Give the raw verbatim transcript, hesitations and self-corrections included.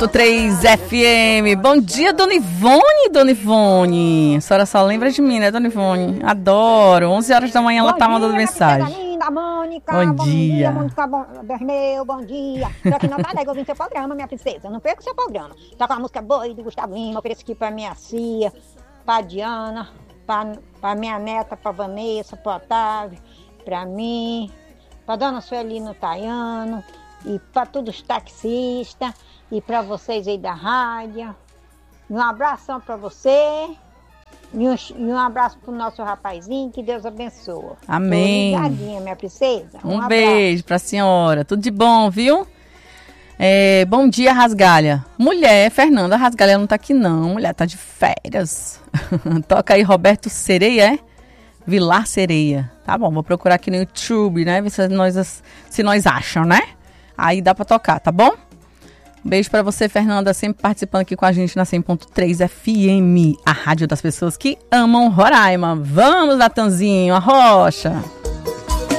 ponto três F M. Bom dia, Dona Ivone, Dona Ivone. A senhora só lembra de mim, né, Dona Ivone? Adoro. onze horas da manhã ela tá mandando mensagem. Linda, Mônica, bom, bom dia. dia, Mônica, bom, meu, bom dia. Tô aqui na Tadega ouvindo seu programa, minha princesa. Não perca o seu programa. Tá com uma música boa aí do Gustavo Lima. Ofereço aqui pra minha Cia, pra Diana, pra, pra minha neta, pra Vanessa, pro Otávio, pra mim, pra Dona Suelino Taiano e pra todos os taxistas e pra vocês aí da rádio. Um abração pra você. E um, e um abraço pro nosso rapazinho, que Deus abençoe. Amém. Tô ligadinha, minha princesa. Um, um beijo pra senhora. Tudo de bom, viu? É, bom dia, Rasgalha. Mulher, Fernanda Rasgalha não tá aqui não. Mulher tá de férias. Toca aí Roberto Sereia, é? Vilar Sereia. Tá bom, vou procurar aqui no YouTube, né? Ver se nós, se nós acham, né? Aí dá pra tocar, tá bom? Um beijo pra você, Fernanda, sempre participando aqui com a gente na cem ponto três F M, a rádio das pessoas que amam Roraima. Vamos, Natanzinho, a rocha!